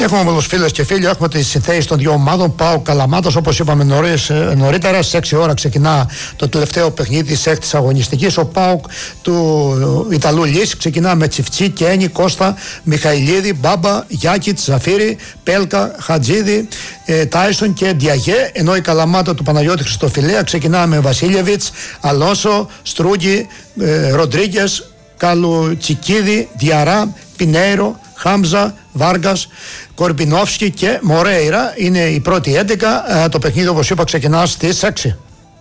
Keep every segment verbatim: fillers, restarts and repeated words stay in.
Έχουμε πολλούς φίλες και φίλοι, έχουμε τις συνθέσεις των δύο ομάδων. ΠΑΟΚ Καλαμάτας, όπως είπαμε νωρίς, νωρίτερα, στις έξι ώρα ξεκινά το τελευταίο παιχνίδι της έκτης αγωνιστικής. Ο ΠΑΟΚ του Ιταλού Λύση ξεκινά με Τσιφτσί, Κένι, Κώστα, Μιχαηλίδη, Μπάμπα, Γιάκητ, Ζαφύρη, Πέλκα, Χατζίδη, ε, Τάισον και Διαγέ. Ενώ η Καλαμάτα του Παναγιώτη Χριστοφιλέα ξεκινά με Βασίλεβιτς, Αλόνσο, Στρούγκη, ε, Ροντρίγκες, Καλουτσικίδη, Διαρά, Πινέιρο, Χάμζα, Βάργας, Κορπινόφσκι και Μορέιρα. Είναι η πρώτη έντεκα. Το παιχνίδι, όπως είπα, ξεκινά στις έξι.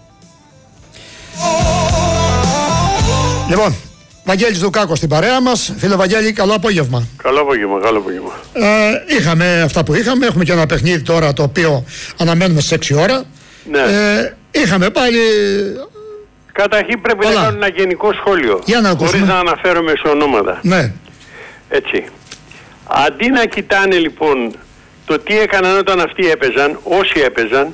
Λοιπόν, Βαγγέλης Δουκάκος στην παρέα μας. Φίλε Βαγγέλη, καλό απόγευμα. Καλό απόγευμα, καλό απόγευμα. Ε, είχαμε αυτά που είχαμε. Έχουμε και ένα παιχνίδι τώρα το οποίο αναμένουμε στις έξι ώρα. Ναι. Ε, είχαμε πάλι... Καταρχήν πρέπει Πολλά. να κάνω ένα γενικό σχόλιο. Για να ακούσουμε. Χωρίς να αναφέρομαι σε ονόματα. Ναι. Έτσι. Αντί να κοιτάνε λοιπόν το τι έκαναν όταν αυτοί έπαιζαν, όσοι έπαιζαν,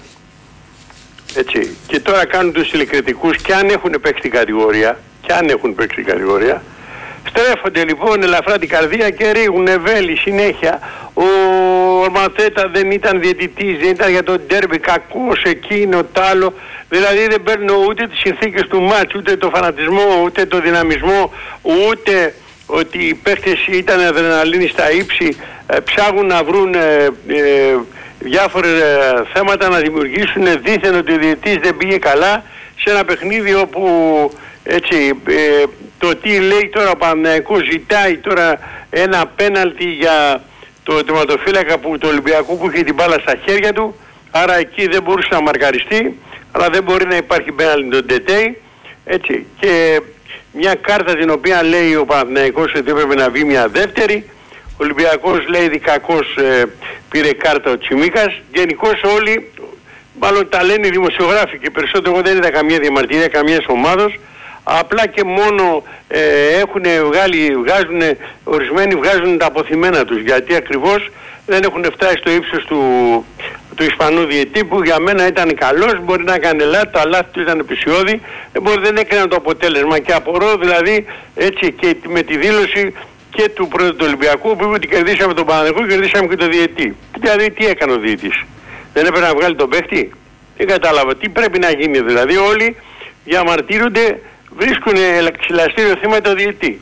έτσι, και τώρα κάνουν τους τηλεκριτικούς και αν έχουν παίξει την κατηγορία, και αν έχουν παίξει την κατηγορία, στρέφονται λοιπόν ελαφρά την καρδία και ρίχνουν βέλη συνέχεια. Ο Ορματέτα δεν ήταν διαιτητής, δεν ήταν για τον ντέρμπι, κακός εκείνο, τ' άλλο. Δηλαδή δεν παίρνω ούτε τις συνθήκες του μάτς, ούτε το φανατισμό, ούτε το δυναμισμό, ούτε ότι οι παίχτες ήταν αδρεναλίνη στα ύψη, ε, ψάχνουν να βρουν ε, ε, διάφορα ε, θέματα να δημιουργήσουν δήθεν ότι ο διαιτητής δεν πήγε καλά σε ένα παιχνίδι όπου έτσι, ε, το τι λέει τώρα ο Παναθηναϊκός, ζητάει τώρα ένα πέναλτι για το τερματοφύλακα που, του Ολυμπιακού που είχε την μπάλα στα χέρια του, άρα εκεί δεν μπορούσε να μαρκαριστεί, αλλά δεν μπορεί να υπάρχει πέναλτι τον Τετέι, έτσι, και μια κάρτα την οποία λέει ο Παναθηναϊκός ότι έπρεπε να βγει μια δεύτερη. Ο Ολυμπιακός λέει δικακώς ε, πήρε κάρτα ο Τσιμίκας. Γενικώς όλοι, μάλλον τα λένε οι δημοσιογράφοι και περισσότερο, εγώ δεν είδα καμία διαμαρτυρία καμίας ομάδος. Απλά και μόνο ε, έχουν βγάλει, βγάζουν, ορισμένοι βγάζουν τα αποθυμένα τους, γιατί ακριβώς δεν έχουν φτάσει στο ύψος του, του Ισπανού διαιτή, που για μένα ήταν καλός, μπορεί να έκανε λάθη, τα λάθη του ήταν επισιώδη, μπορεί δεν έκαναν το αποτέλεσμα, και απορώ δηλαδή έτσι και με τη δήλωση και του πρώτου του Ολυμπιακού που είπε ότι κερδίσαμε τον Παναθηναϊκό και κερδίσαμε και τον διαιτή. Δηλαδή τι έκανε ο διαιτής, δεν έπρεπε να βγάλει τον παίχτη? Δεν κατάλαβα τι πρέπει να γίνει. Δηλαδή όλοι διαμαρτύρονται, βρίσκουν ξυλαστήριο θύμα το διαιτή.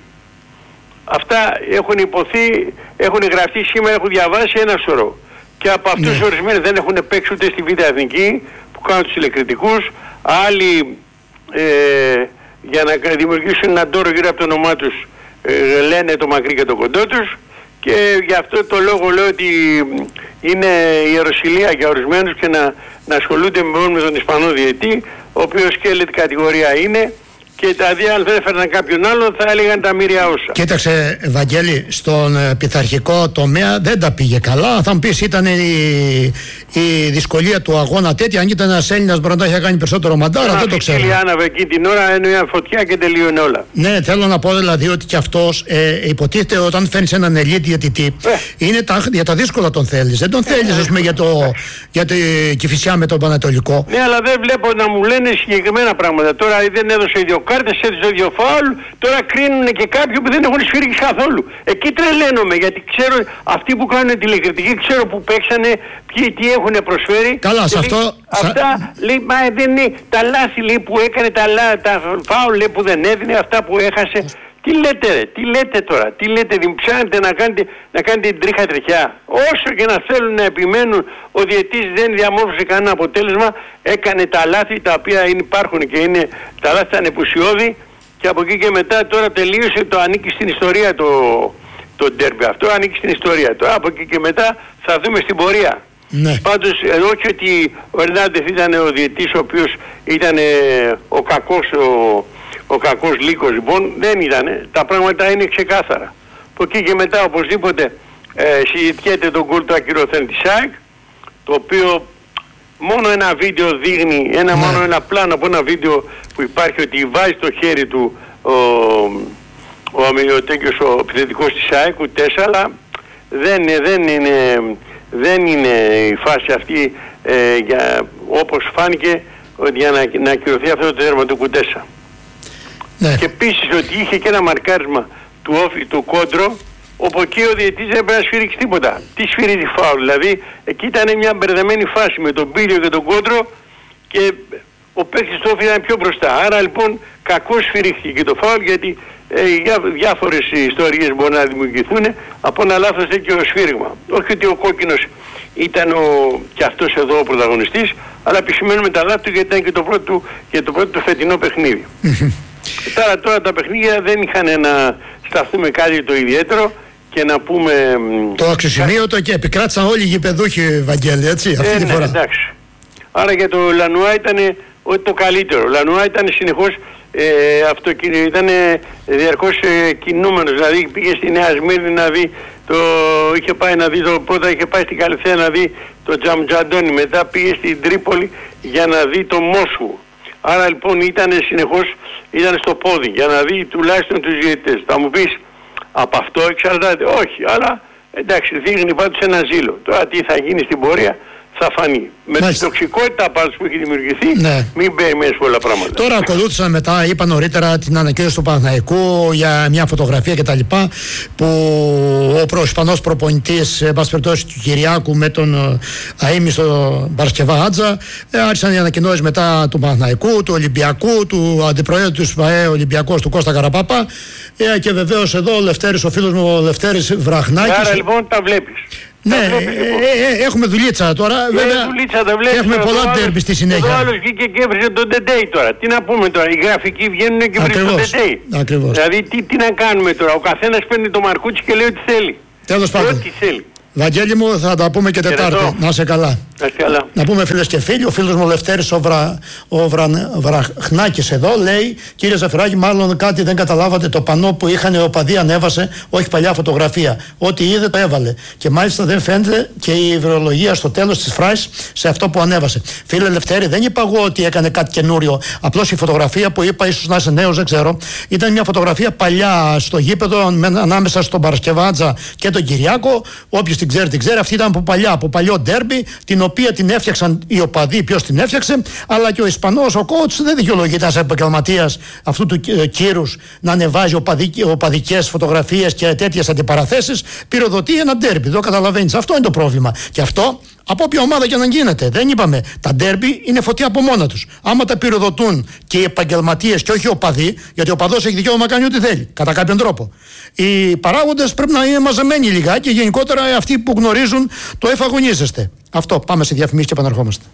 Αυτά έχουν υποθεί, έχουν γραφτεί σήμερα, έχουν διαβάσει ένα σωρό. Και από αυτούς ναι. ορισμένοι δεν έχουν παίξει ούτε στη Β' Εθνική που κάνουν τους τηλεκριτικούς, άλλοι ε, για να δημιουργήσουν έναν τόρο γύρω από το όνομά τους ε, λένε το μακρύ και το κοντό τους, και γι' αυτό το λόγο λέω ότι είναι ιεροσυλία για ορισμένους και να, να ασχολούνται μόνο με τον Ισπανό διαιτή, ο οποίος και έλεγε τι κατηγορία είναι, και τα δύο αν δεν έφερναν κάποιον άλλον θα έλεγαν τα μοίρια όσα. Κοίταξε Βαγγέλη, στον ε, πειθαρχικό τομέα δεν τα πήγε καλά. Θα μου πεις ήταν η, η δυσκολία του αγώνα τέτοια. Αν ήταν ένας Έλληνας μπορεί να είχε κάνει περισσότερο μαντάρα, δεν το ξέρω. Άναβε εκεί την ώρα, είναι μια φωτιά και τελείωνε όλα. Ναι, θέλω να πω δηλαδή ότι και αυτός ε, υποτίθεται όταν φέρνεις έναν ελίτ διαιτητή, ε. είναι τα, για τα δύσκολα τον θέλεις. Δεν τον ε. θέλεις, ας πούμε, για, το, για τη Κηφισιά με τον Πανατολικό. Ναι, αλλά δεν βλέπω να μου λένε συγκεκριμένα πράγματα. Τώρα δεν έδωσε δύο κάρτες, έδωσε δύο φάουλ, τώρα κρίνουν και κάποιοι που δεν έχουν σφυρίξει καθόλου. Εκεί τρελαίνομαι, γιατί ξέρω αυτοί που κάνουν τηλεκριτική, ξέρω που παίξανε, ποιοι τι έχουν προσφέρει. Καλά, σε αυτό. Αυτά λέει, μα δεν είναι τα λάθη λέει, που έκανε, τα, τα φάουλ λέει, που δεν έδινε, αυτά που έχασε. Τι λέτε ρε, τι λέτε τώρα, τι λέτε, ψάχνετε να κάνετε, να κάνετε την τρίχα τριχιά. Όσο και να θέλουν να επιμένουν, ο διαιτής δεν διαμόρφωσε κανένα αποτέλεσμα, έκανε τα λάθη τα οποία υπάρχουν και είναι, τα λάθη ήταν επουσιώδη, και από εκεί και μετά τώρα τελείωσε, το ανήκει στην ιστορία το, το ντέρμπι αυτό, ανήκει στην ιστορία. Τώρα από εκεί και μετά θα δούμε στην πορεία. Ναι. Πάντως όχι ότι ο Ερνάντεθ ήταν ο διαιτής ο οποίος ήταν ο κακός, ο, ο κακός λύκος, λοιπόν δεν ήταν, τα πράγματα είναι ξεκάθαρα. Από εκεί και μετά οπωσδήποτε ε, συζητιέται τον γκολ του ακυρωθέν της ΑΕΚ, το οποίο μόνο ένα βίντεο δείχνει, ένα, ναι. μόνο ένα πλάνο από ένα βίντεο που υπάρχει, ότι βάζει το χέρι του ο, ο Αμιλιοτέκιος, ο επιθετικός της ΑΕΚ, ούτε τέσσερα, αλλά δεν, δεν, είναι, δεν είναι η φάση αυτή ε, για, όπως φάνηκε, ότι για να, να ακυρωθεί αυτό το τέρμα του Κουτέσα. Ναι. Και επίσης ότι είχε και ένα μαρκάρισμα του, όφι, του Κόντρο, όπου εκεί ο διαιτητής δεν έπρεπε να σφυρίξει τίποτα. Τι σφυρίζει φάουλ, δηλαδή εκεί ήταν μια μπερδεμένη φάση με τον Πύριο και τον Κόντρο και ο παίκτης του Όφη ήταν πιο μπροστά. Άρα λοιπόν κακώς σφυρίχθηκε και το φάουλ, γιατί ε, για, διάφορες ιστορίες μπορεί να δημιουργηθούν από ένα λάθος τέτοιο σφύριγμα. Όχι ότι ο κόκκινος ήταν ο, και αυτός εδώ ο πρωταγωνιστής, αλλά επισημαίνουμε τα λάθη του, γιατί ήταν και το πρώτο του, και το πρώτο του φετινό παιχνίδι. τώρα, τώρα τα παιχνίδια δεν είχαν να σταθούμε κάτι το ιδιαίτερο και να πούμε... Το αξιοσημείωτο και επικράτησαν όλοι οι γηπεδούχοι, Βαγγέλη, έτσι, αυτή ε, τη ναι, φορά. Εντάξει. Άρα για το Λανουά ήταν το καλύτερο. Ο Λανουά ήταν συνεχώς ε, αυτοκι... ήταν διαρκώς ε, κινούμενος. Δηλαδή πήγε στη Νέα Σμύρνη να δει το... είχε πάει να δει το... πρώτα είχε πάει στην Καλυθέα να δει το Τζαμτζαντόνι, μετά πήγε στην Τρίπολη για να δει το Μόσχου. Άρα λοιπόν ήταν συνεχώς, ήταν στο πόδι για να δει τουλάχιστον τους διαιτητές. Θα μου πεις, από αυτό εξαρτάται? Όχι, αλλά εντάξει, δείχνει πάντως ένα ζήλο. Τώρα τι θα γίνει στην πορεία θα φανεί. Με την τοξικότητα πάντως που έχει δημιουργηθεί, ναι, μην περιμένεις πολλά πράγματα. Τώρα ακολούθησαν μετά, είπα νωρίτερα, την ανακοίνωση του Παναθηναϊκού για μια φωτογραφία κτλ. Που ο προϊσπανός προπονητής, εν πάση περιπτώσει, του Κυριάκου με τον αείμνηστο Παρασκευά Άτζα, ε, άρχισαν οι ανακοινώσεις μετά του Παναθηναϊκού, του Ολυμπιακού, του αντιπροέδρου του ΣΠΑΕ Ολυμπιακός, του Κώστα Καραπάπα, ε, και βεβαίως εδώ ο Λευτέρης, ο φίλος μου ο Λευτέρης Βραχνάκης. Άρα λοιπόν τα βλέπεις. Ναι, ε, ε, ε, έχουμε δουλίτσα τώρα. Ε, βέβαια, δουλίτσα, τα βλέπεις, έχουμε πολλά ντέρμπι στη συνέχεια. Ο άλλος βγήκε και έβριζε τον Τεντέι τώρα. Τι να πούμε τώρα, οι γραφικοί βγαίνουν και βρίσκουν τον Τεντέι. Ακριβώς. Δηλαδή τι, τι να κάνουμε τώρα, ο καθένας παίρνει το μαρκούτσι και λέει ό,τι θέλει. Τέλος πάντων. Ό,τι θέλει. Βαγγέλη μου, θα τα πούμε και Τετάρτη. Να είσαι καλά. καλά. Να πούμε φίλες και φίλοι, ο φίλος μου ο Λευτέρης ο, Βρα, ο Βρα, Βραχνάκης εδώ λέει: Κύριε Ζαφυράκη, μάλλον κάτι δεν καταλάβατε. Το πανό που είχαν οι οπαδοί ανέβασε, όχι παλιά φωτογραφία. Ό,τι είδε το έβαλε. Και μάλιστα δεν φαίνεται και η υβρολογία στο τέλος της φράσης σε αυτό που ανέβασε. Φίλε Λευτέρη, δεν είπα εγώ ότι έκανε κάτι καινούριο. Απλώς η φωτογραφία που είπα, ίσως να είσαι νέος, δεν ξέρω, ήταν μια φωτογραφία παλιά στο γήπεδο ανάμεσα στον Παρασκευάτζα και τον Κυριάκο. Όποιος την ξέρει, την ξέρει. Αυτή ήταν από παλιά, από παλιό ντέρμπι, την οποία την έφτιαξαν οι οπαδοί, ποιος την έφτιαξε, αλλά και ο Ισπανός, ο coach, δεν δικαιολογείται ένας επαγγελματίας αυτού του κύρους να ανεβάζει οπαδικές φωτογραφίες και τέτοιες αντιπαραθέσεις. Πυροδοτεί ένα ντέρμπι, εδώ καταλαβαίνεις. Αυτό είναι το πρόβλημα. Και αυτό από όποια ομάδα και να γίνεται. Δεν είπαμε. Τα ντέρμπι είναι φωτιά από μόνα τους. Άμα τα πυροδοτούν και οι επαγγελματίες και όχι οι οπαδοί, γιατί ο οπαδός έχει δικαίωμα να κάνει ό,τι θέλει, κατά κάποιον τρόπο. Οι παράγοντες πρέπει να είναι μαζεμένοι λιγάκι και γενικότερα αυτοί που γνωρίζουν το εφαγωνίζεστε. Αυτό. Πάμε σε διαφημίσεις και επαναρχόμαστε.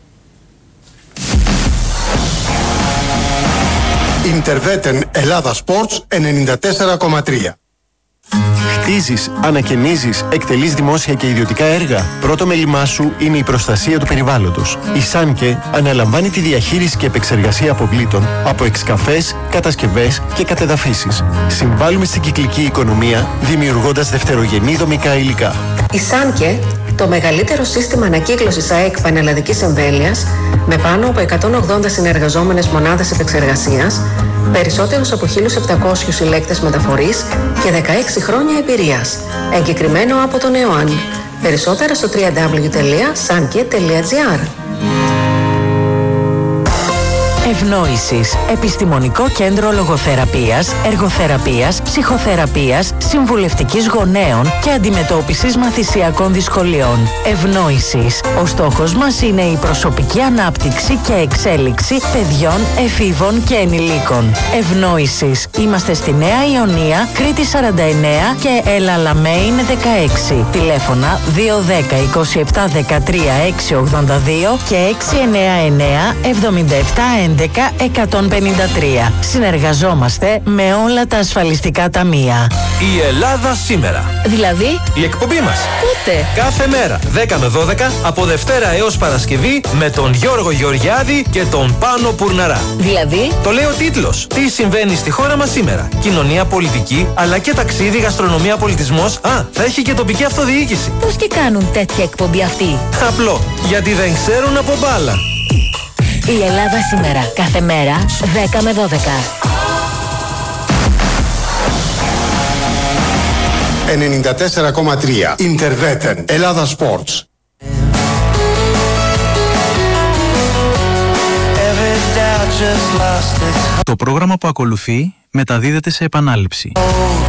Ιντερβέτεν Ελλάδα Sports ενενήντα τέσσερα κόμμα τρία. Χτίζεις, ανακαινίζεις, εκτελείς δημόσια και ιδιωτικά έργα. Πρώτο μέλημά σου είναι η προστασία του περιβάλλοντος. Η Σάνκε αναλαμβάνει τη διαχείριση και επεξεργασία αποβλήτων από εξκαφές, κατασκευές και κατεδαφίσεις. Συμβάλλουμε στην κυκλική οικονομία δημιουργώντας δευτερογενή δομικά υλικά. Η Σάνκε, το μεγαλύτερο σύστημα ανακύκλωσης ΑΕΚ πανελλαδικής εμβέλειας, με πάνω από εκατόν ογδόντα συνεργαζόμενες μονάδες επεξεργασίας, περισσότερους από χίλιους επτακόσιους συλλέκτες μεταφορής και δεκαέξι χρόνια εμπειρίας. Εγκεκριμένο από τον ΕΟΑΝ. Περισσότερα στο double-u double-u double-u τελεία sanke τελεία gr. Ευνόησης. Επιστημονικό κέντρο λογοθεραπείας, εργοθεραπείας, ψυχοθεραπείας, συμβουλευτικής γονέων και αντιμετώπισης μαθησιακών δυσκολιών. Ευνόησης. Ο στόχος μας είναι η προσωπική ανάπτυξη και εξέλιξη παιδιών, εφήβων και ενηλίκων. Ευνόησης. Είμαστε στη Νέα Ιωνία, Κρήτη σαράντα εννέα και Ελαλαμέιν δεκαέξι. Τηλέφωνα δύο ένα μηδέν είκοσι επτά δεκατρία έξι ογδόντα δύο και έξι εννέα εννέα εβδομήντα επτά έντεκα εκατόν πενήντα τρία. Συνεργαζόμαστε με όλα τα ασφαλιστικά ταμεία. Η Ελλάδα σήμερα. Δηλαδή? Η εκπομπή μας. Πότε? Κάθε μέρα δέκα με δώδεκα από Δευτέρα έως Παρασκευή με τον Γιώργο Γεωργιάδη και τον Πάνο Πουρναρά. Δηλαδή? Το λέει ο τίτλος. Τι συμβαίνει στη χώρα μας σήμερα. Κοινωνία, πολιτική, αλλά και ταξίδι, γαστρονομία, πολιτισμός. Α, θα έχει και τοπική αυτοδιοίκηση. Πώς και κάνουν τέτοια εκπομπή αυτοί? Απλό. Γιατί δεν ξέρουν από μπάλα. Η Ελλάδα σήμερα. Κάθε μέρα δέκα με δώδεκα. ενενήντα τέσσερα κόμμα τρία. Ιντερβέτεν Ελλάδα Sports. Το πρόγραμμα που ακολουθεί μεταδίδεται σε επανάληψη.